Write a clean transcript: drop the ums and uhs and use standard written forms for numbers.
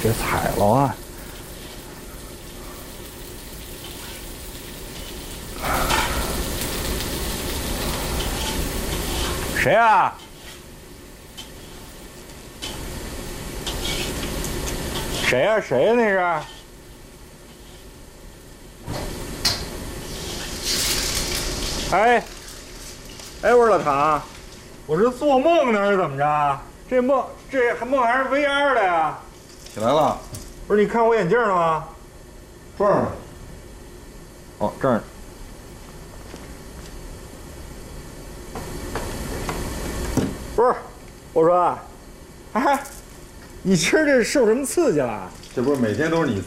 别踩了啊！谁啊？谁呀？谁呀？那是？哎，哎，我说老唐，我是做梦呢，是怎么着？这梦还是 VR 的呀？ 起来了。 不是，你看我眼镜了吗？ 这儿呢。 哦，这儿呢。不是，我说，哎，你今儿这受什么刺激了？ 这不是每天都是你